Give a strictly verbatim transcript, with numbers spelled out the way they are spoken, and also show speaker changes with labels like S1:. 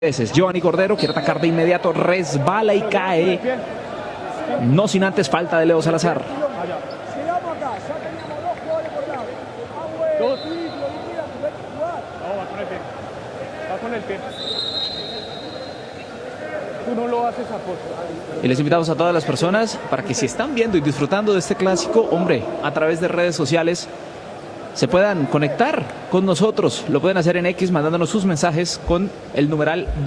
S1: veces. Giovanni Cordero quiere atacar de inmediato, resbala y cae. No sin antes falta de Leo Salazar. Y les invitamos a todas las personas para que si están viendo y disfrutando de este clásico, hombre, a través de redes sociales, se puedan conectar con nosotros. Lo pueden hacer en X mandándonos sus mensajes con el numeral